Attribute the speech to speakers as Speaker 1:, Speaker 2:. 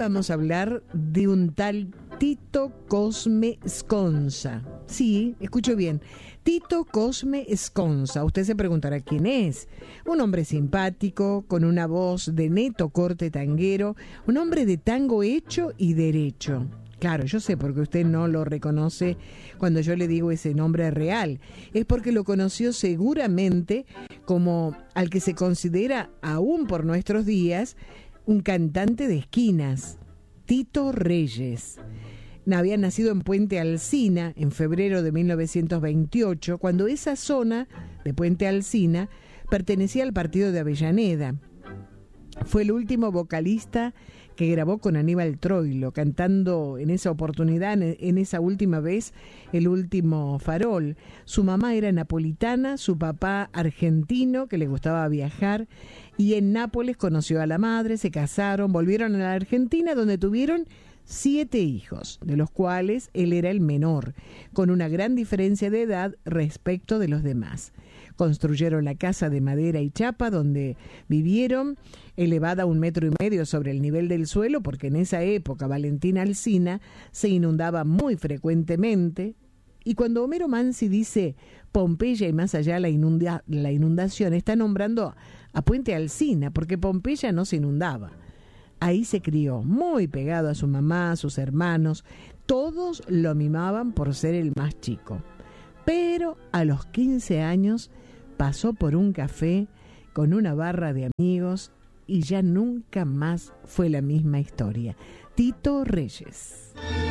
Speaker 1: vamos a hablar de un tal Tito Cosme Sconza. Sí, escucho bien. Tito Cosme Sconza. Usted se preguntará quién es. Un hombre simpático, con una voz de neto corte tanguero, un hombre de tango hecho y derecho. Claro, yo sé porque usted no lo reconoce cuando yo le digo ese nombre real. Es porque lo conoció seguramente como al que se considera, aún por nuestros días, un cantante de esquinas, Tito Reyes. Había nacido en Puente Alsina en febrero de 1928, cuando esa zona de Puente Alsina pertenecía al partido de Avellaneda. Fue el último vocalista que grabó con Aníbal Troilo, cantando en esa oportunidad, en esa última vez, El último farol. Su mamá era napolitana, su papá argentino, que le gustaba viajar, y en Nápoles conoció a la madre, se casaron, volvieron a la Argentina, donde tuvieron 7 hijos, de los cuales él era el menor, con una gran diferencia de edad respecto de los demás. Construyeron la casa de madera y chapa donde vivieron, elevada 1,5 metros sobre el nivel del suelo, porque en esa época Valentín Alsina se inundaba muy frecuentemente. Y cuando Homero Mansi dice Pompeya y más allá la inundación, está nombrando a Puente Alsina, porque Pompeya no se inundaba. Ahí se crió, muy pegado a su mamá, a sus hermanos. Todos lo mimaban por ser el más chico. Pero a los 15 años pasó por un café con una barra de amigos y ya nunca más fue la misma historia. Tito Reyes.